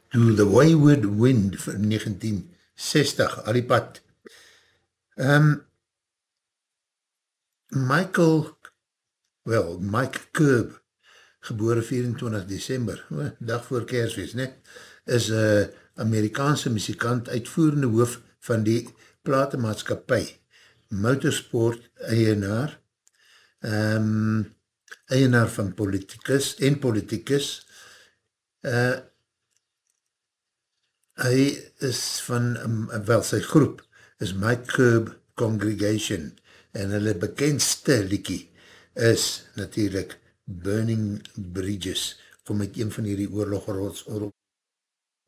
To the Wayward Wind van 1960, al die pad. Mike Curb, gebore 24 December, dag voor Kersfeest, is een Amerikaanse muzikant, uitvoerende hoof van die platemaatskapie, motorsport eienaar, eienaar van politicus, hy is van, sy groep is Mike Curb Congregation, en hulle bekendste liekie is natuurlijk Burning Bridges, kom met een van hierdie oorlog